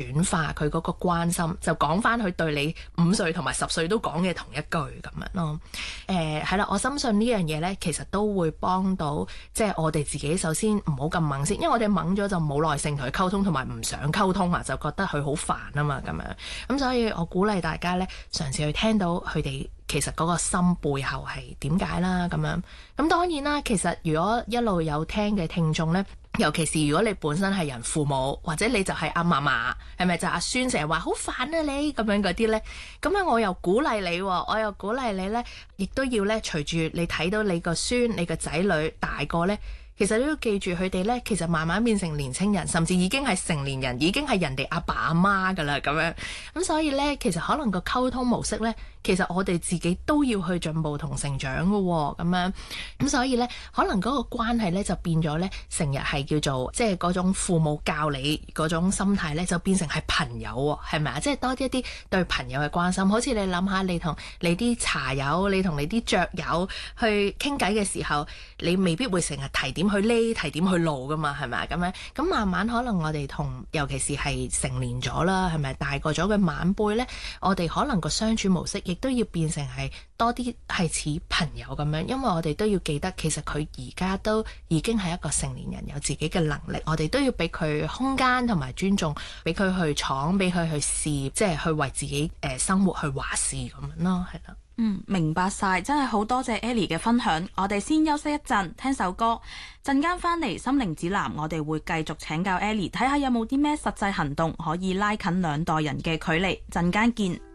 化佢嗰個關心，就講翻佢對你5歲同埋10歲都講嘅同一句咁樣咯。係啦，我深信呢樣嘢呢，其實都會幫到即係我哋自己。首先唔好咁猛先，因為我哋猛咗就冇耐性同佢溝通，同埋唔想溝通啊，就覺得佢好煩啊嘛咁樣。咁所以我鼓勵大家呢，嘗試去聽到佢哋其實嗰個心背後係點解啦咁樣。咁當然啦，其實如果一路有聽嘅聽眾呢，尤其是如果你本身係人父母，或者你就係阿嫲嫲，係咪就阿孫成日話好煩啊你咁樣嗰啲呢？咁樣我又鼓勵你，我又鼓勵你呢，亦都要呢，隨住你睇到你個孫、你個仔女大個呢，其實都要記住佢哋呢，其實慢慢變成年青人，甚至已經係成年人，已經係人哋阿爸阿媽噶啦咁樣。咁所以呢，其實可能個溝通模式呢，其實我哋自己都要去進步同成長噶喎，咁樣。咁所以呢，可能嗰個關係呢，就變咗呢，成日係叫做即係嗰種父母教你嗰種心態呢，就變成係朋友喎，係咪啊？即係多啲一啲對朋友嘅關心。好似你諗下，你同你啲茶友、你同你啲雀友去傾偈嘅時候，你未必會成日提點去呢，提點去路噶嘛，係咪啊？咁樣咁慢慢可能我哋同尤其是係成年咗啦，係咪大個咗嘅晚輩呢，我哋可能個相處模式亦都要變成係多啲係似朋友咁樣，因為我哋都要記得，其實佢而家都已經係一個成年人，有自己嘅能力，我哋都要俾佢空間同埋尊重，俾佢去闖，俾佢去試，即係去為自己生活去話事咁樣咯，係啦。 明白晒，真係好多謝 Ellie 嘅分享。我哋先休息一陣，聽首歌，陣間翻嚟心靈指南，我哋會繼續請教 Ellie，睇下有冇啲咩實際行動可以拉近兩代人嘅距離。陣間見。